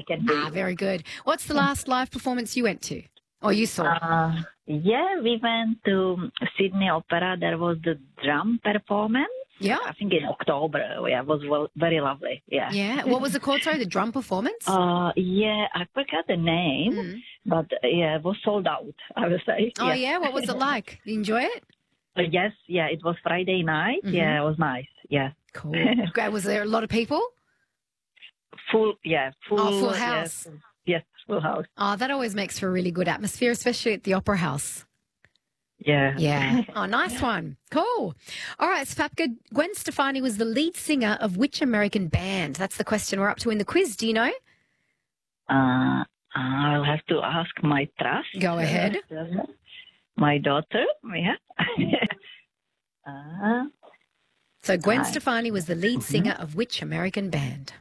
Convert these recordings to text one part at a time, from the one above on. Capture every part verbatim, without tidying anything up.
I can hear Ah, you. very good. What's the last live performance you went to or you saw? Uh, yeah, we went to Sydney Opera. There was the drum performance. Yeah. I think in October. Yeah, it was well, very lovely. Yeah. Yeah. What was it called? Sorry, the drum performance? Uh, yeah, I forgot the name, Mm. but uh, yeah, it was sold out, I would say. Oh, yeah. What was it like? Did you enjoy it? Uh, yes, yeah, it was Friday night. Mhm. Yeah, it was nice. Yeah. Cool. Great. Was there a lot of people? Full, yeah, full. Oh, full yes, house. Yes, full house. Oh, that always makes for a really good atmosphere, especially at the Opera House. Yeah. Yeah. Oh, nice one. Cool. All right, Svapka, Gwen Stefani was the lead singer of which American band? That's the question we're up to in the quiz. Do you know? Uh, I'll have to ask my trust. Go ahead. Uh, my daughter, yeah. uh, So Gwen I- Stefani was the lead singer of which American band?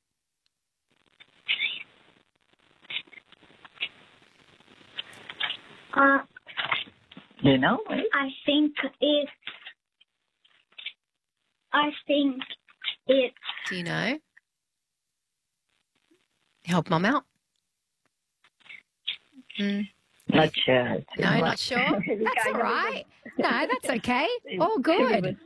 Uh, you know? I think it's. I think it's. Do you know? Help Mum out. Mm. Not sure. No, not sure. That's all right. No, that's okay. All good.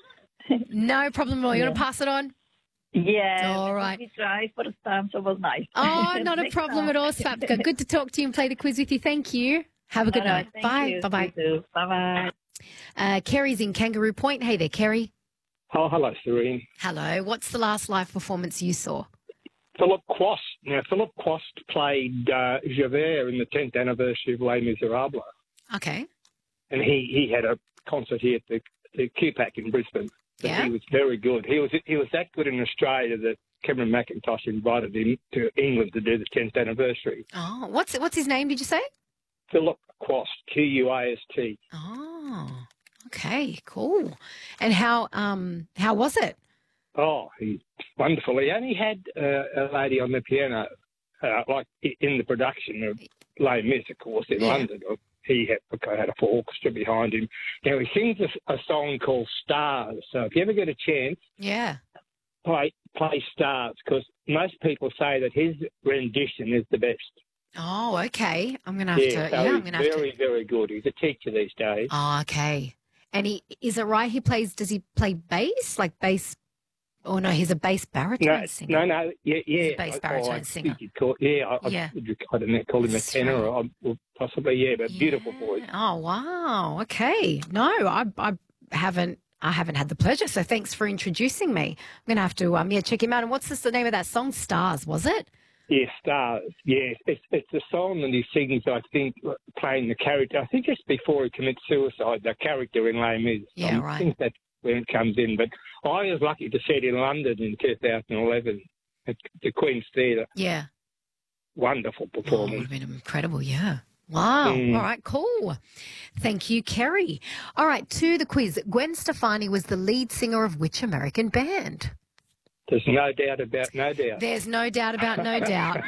No problem at all. You want to pass it on? Yeah. All right. We tried first time, so it was nice. Oh, not a Next problem time. at all, Svapka. Good to talk to you and play the quiz with you. Thank you. Have a good All right, night. thank Bye. you. Bye-bye. You too. Bye-bye. Uh, Kerry's in Kangaroo Point. Hey there, Kerry. Oh, hello, Serene. Hello. What's the last live performance you saw? Philip Quast. Now, Philip Quast played uh, Javert in the tenth anniversary of Les Miserables, Okay. and he, he had a concert here at the, the Q PAC in Brisbane. But Yeah? He was very good. He was he was that good in Australia that Cameron McIntosh invited him to England to do the tenth anniversary. Oh, what's what's his name, did you say? Philip Quast, Q U A S T. Oh, okay, cool. And how um how was it? Oh, he's wonderful. He only had uh, a lady on the piano, uh, like i- in the production of Les Mis, of course, in Yeah. London. He had, okay, had a full orchestra behind him. Now, he sings a, a song called Stars. So if you ever get a chance, Yeah. play, play Stars, because most people say that his rendition is the best. Oh, okay. I'm gonna have yeah, to. so Yeah, I'm he's gonna have very, to. very good. He's a teacher these days. Oh, okay. And he is it right? He plays. Does he play bass? Like bass? Oh no, he's a bass baritone No, singer. no, no, yeah, yeah. He's a bass I- baritone oh, I singer. think you'd call, yeah, I, Yeah. I, I don't know, call him a That's tenor, right. or, or possibly, yeah, but beautiful voice. Oh wow. Okay. No, I I haven't. I haven't had the pleasure. So thanks for introducing me. I'm gonna have to um yeah check him out. And what's this, the name of that song? Stars, was it? Yeah, Stars. Yes, it's it's a song that he sings. I think playing the character. I think it's before he commits suicide. The character in Les Mis. Yeah, I right. think that's when it comes in. But I was lucky to see it in London in two thousand eleven at the Queen's Theatre. Yeah. Wonderful Oh, it would performance. have been incredible, yeah. Wow. Mm. All right, cool. Thank you, Kerry. All right, to the quiz. Gwen Stefani was the lead singer of which American band? There's no doubt about no doubt. There's no doubt about no doubt.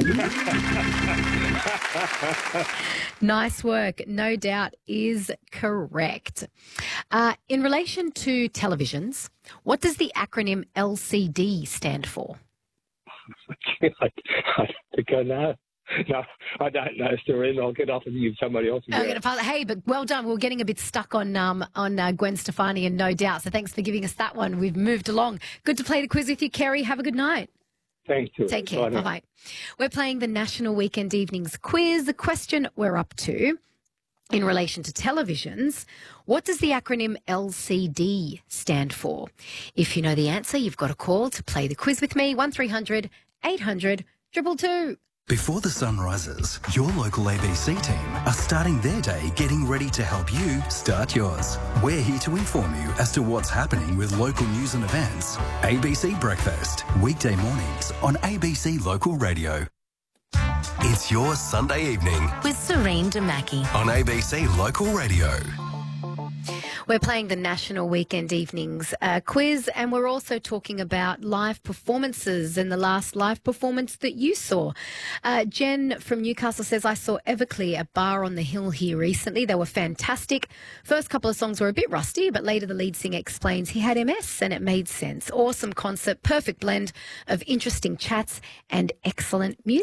Nice work. No doubt is correct. Uh, in relation to televisions, what does the acronym L C D stand for? I, I don't think I know. No, I don't know, Serene. I'll get off and give somebody else a I'm go. going to pass. Hey, but well done. We're getting a bit stuck on um, on uh, Gwen Stefani and No Doubt. So thanks for giving us that one. We've moved along. Good to play the quiz with you, Kerry. Have a good night. Thanks, Serene. Take care. Bye now. Bye-bye. We're playing the National Weekend Evenings quiz. The question we're up to in relation to televisions, what does the acronym L C D stand for? If you know the answer, you've got a call to play the quiz with me, one three hundred eight hundred two two two. Before the sun rises, your local A B C team are starting their day getting ready to help you start yours. We're here to inform you as to what's happening with local news and events. A B C Breakfast, weekday mornings on A B C Local Radio. It's your Sunday evening with Serene Damaki on A B C Local Radio. We're playing the National Weekend Evenings uh, quiz, and we're also talking about live performances and the last live performance that you saw. Uh, Jen from Newcastle says, I saw Everclear at Bar on the Hill here recently. They were fantastic. First couple of songs were a bit rusty, but later the lead singer explains he had M S and it made sense. Awesome concert, perfect blend of interesting chats and excellent music.